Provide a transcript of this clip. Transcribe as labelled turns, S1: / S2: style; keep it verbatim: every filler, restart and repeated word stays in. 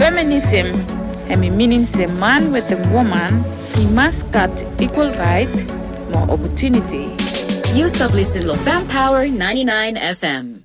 S1: Feminism, and meaning the man with the woman, he must get equal rights, more opportunity.
S2: You stop listening to Fem Power ninety-nine F M.